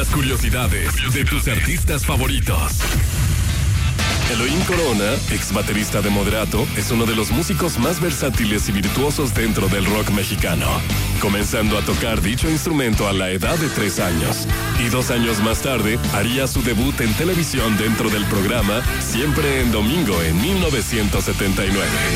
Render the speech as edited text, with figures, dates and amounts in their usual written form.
Las curiosidades de tus artistas favoritos. Elohim Corona, ex baterista de Moderato, es uno de los músicos más versátiles y virtuosos dentro del rock mexicano, comenzando a tocar dicho instrumento a la edad de 3 años. Y 2 años más tarde, haría su debut en televisión dentro del programa Siempre en Domingo en 1979.